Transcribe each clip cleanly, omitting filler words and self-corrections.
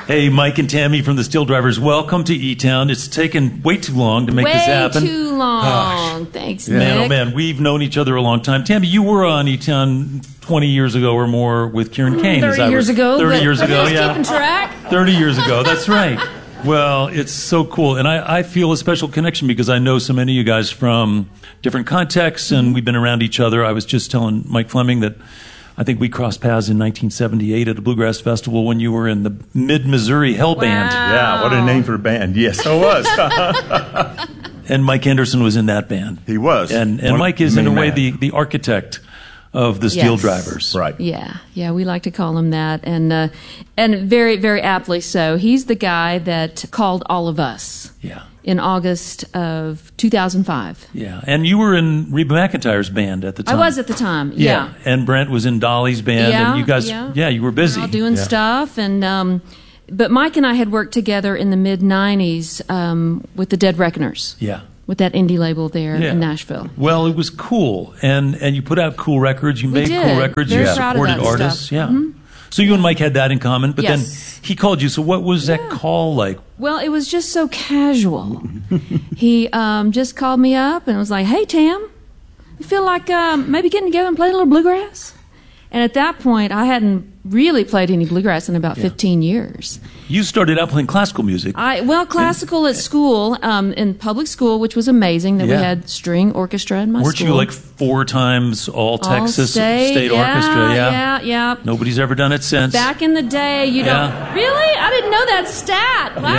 Hey, Mike and Tammy from the Steel Drivers, welcome to E-Town. It's taken way too long to make this happen. Way too long. Thanks, Nick. Man, oh man, we've known each other a long time. Tammy, you were on E-Town 20 years ago or more with Kieran Kane. 30 years ago. 30 years ago, yeah. Keeping track. 30 years ago, that's right. Well, it's so cool. And I feel a special connection because I know so many of you guys from different contexts, and we've been around each other. I was just telling Mike Fleming that I think we crossed paths in 1978 at a bluegrass festival when you were in the Mid-Missouri Hell Band. Yeah, what a name for a band. Yes, I was. And Mike Anderson was in that band. He was. And Mike is, in a way, the architect of the Steel Drivers. Right. Yeah, we like to call him that, and very, very aptly so. He's the guy that called all of us. Yeah. In August of 2005. Yeah, and you were in Reba McEntire's band at the time. I was at the time, yeah. And Brent was in Dolly's band, and you guys, you were busy. All doing stuff, and but Mike and I had worked together in the mid-'90s with the Dead Reckoners. Yeah. With that indie label there in Nashville. Well, it was cool, and you put out cool records, you made cool records, Very you proud supported of that artists. stuff. Yeah. Mm-hmm. So you and Mike had that in common, but then he called you. So what was that call like? Well, it was just so casual. He just called me up and was like, "Hey, Tam, you feel like maybe getting together and playing a little bluegrass?" And at that point, I hadn't really played any bluegrass in about 15 years. You started out playing classical music. Classical at school, in public school, which was amazing that we had string orchestra in my Weren't school. you like 4 times All-Texas State Orchestra? Yeah. Nobody's ever done it since. Back in the day, you don't... Really? I didn't know that stat. Wow.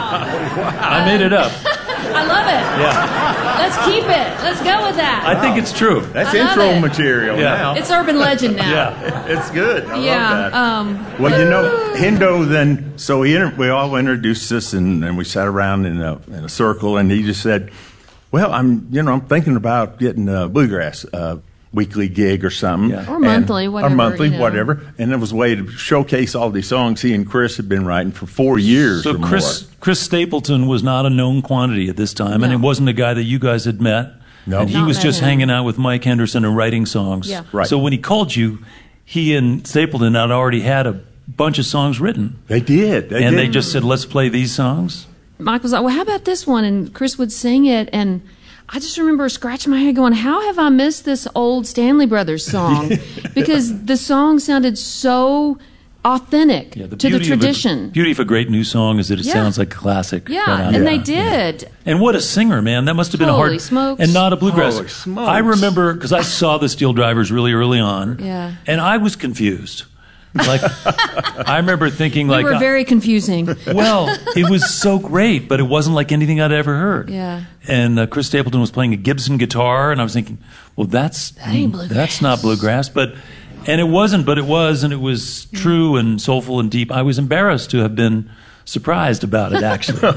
I made it up. I love it. Yeah. Let's keep it. Let's go with that. I think it's true. That's intro material now. It's urban legend now. Yeah. It's good. I love that. Well, Hendo then, so we all introduced us, and we sat around in a circle, and he just said, well, I'm thinking about getting a bluegrass weekly gig or something. Yeah. Or monthly, whatever. And it was a way to showcase all these songs he and Chris had been writing for 4 years so or more. Chris Stapleton was not a known quantity at this time, and it wasn't a guy that you guys had met. No. And he was just hanging out with Mike Henderson and writing songs. Yeah. Right. So when he called you, he and Stapleton had already had a bunch of songs written. They did. They just said, let's play these songs. Mike was like, well, how about this one? And Chris would sing it, and I just remember scratching my head going, how have I missed this old Stanley Brothers song? Because the song sounded so authentic to the tradition. The beauty of a great new song is that it sounds like a classic. Yeah, and they did. Yeah. And what a singer, man. That must have been Holy a hard... smokes. And not a bluegrass. Holy smokes. I remember, because I saw the Steel Drivers really early on, and I was confused. Like, I remember thinking We were very confusing. Well, it was so great, but it wasn't like anything I'd ever heard. Yeah. And Chris Stapleton was playing a Gibson guitar, and I was thinking, well, that's not bluegrass. And it wasn't, but it was, and it was true and soulful and deep. I was embarrassed to have been surprised about it, actually.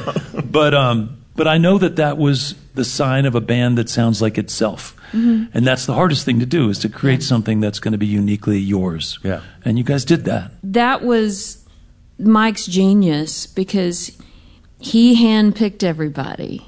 But I know that was the sign of a band that sounds like itself. Mm-hmm. And that's the hardest thing to do, is to create something that's going to be uniquely yours. Yeah. And you guys did that. That was Mike's genius, because he handpicked everybody.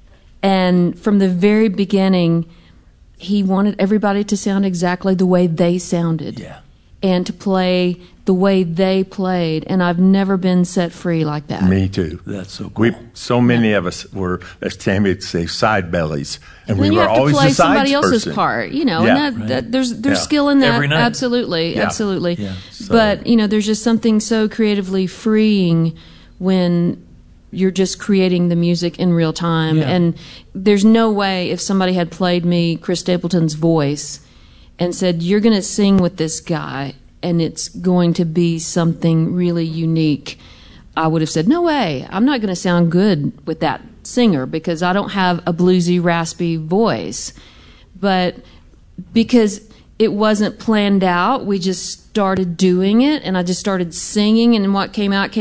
And from the very beginning, he wanted everybody to sound exactly the way they sounded. Yeah. And to play the way they played. And I've never been set free like that. Me too. That's so cool. So many of us were, as Tammy would say, side bellies. And we were always you have to play the somebody sides else's person. part, Yeah. and there's skill in that. Every night. Absolutely. Yeah. Yeah. So. But, there's just something so creatively freeing when you're just creating the music in real time. Yeah. And there's no way, if somebody had played me Chris Stapleton's voice and said, you're going to sing with this guy and it's going to be something really unique, I would have said, no way, I'm not going to sound good with that singer because I don't have a bluesy, raspy voice. But because it wasn't planned out, we just started doing it, and I just started singing, and what came out,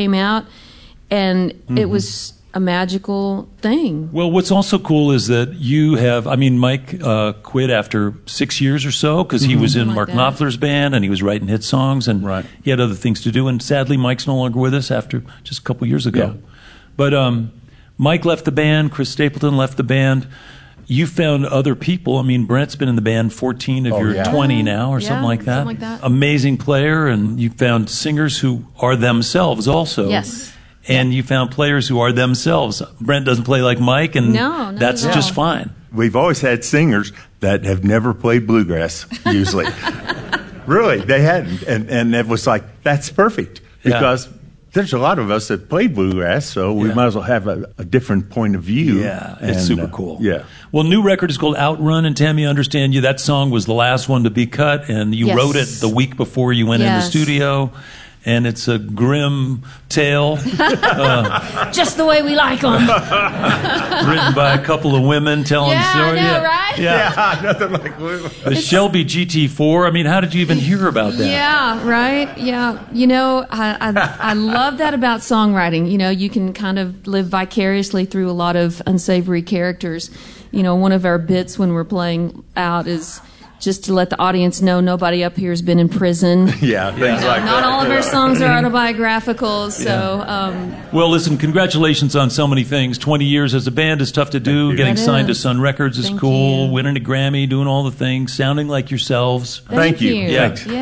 and it was a magical thing. Well, what's also cool is that you have, Mike quit after 6 years or so because he was in Mark Knopfler's band and he was writing hit songs, and he had other things to do. And sadly, Mike's no longer with us after just a couple years ago. Yeah. But Mike left the band, Chris Stapleton left the band. you found other people. I mean, Brent's been in the band 14 of your 20 now, or something like that. Something like that. Amazing player, and you found singers who are themselves also. Yes. And you found players who are themselves. Brent doesn't play like Mike, and that's just fine. We've always had singers that have never played bluegrass, usually. Really, they hadn't. And it was like, that's perfect. Because there's a lot of us that played bluegrass, so we might as well have a different point of view. Yeah, it's super cool. Yeah. Well, new record is called Outrun, and Tammy, I understand you. That song was the last one to be cut, and you wrote it the week before you went in the studio. And it's a grim tale. Just the way we like them. Written by a couple of women telling stories. I know, right? Yeah, nothing like women. The Shelby GT4. I mean, how did you even hear about that? Yeah, right. Yeah. You know, I love that about songwriting. You know, you can kind of live vicariously through a lot of unsavory characters. You know, one of our bits when we're playing out is just to let the audience know nobody up here has been in prison. Things like that. Not all of our songs are autobiographical, so... Well, listen, congratulations on so many things. 20 years as a band is tough to do. Getting signed to Sun Records is cool. Winning a Grammy, doing all the things, sounding like yourselves. Thank you. Yeah.